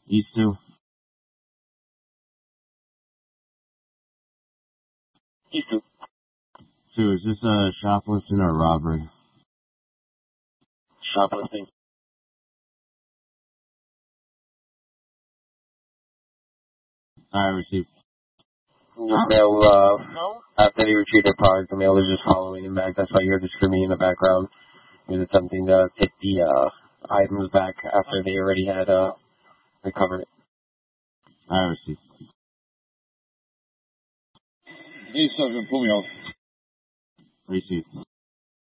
East 2. East 2. 2, is this a shoplifting or robbery? Shoplifting. Alright, received. The mail, after they retrieved their product, the mail was just following him back. That's why you heard the screaming in the background. He was attempting to take the items back after they already had recovered it. Alright, received. Hey, Sergeant, pull me off. Received.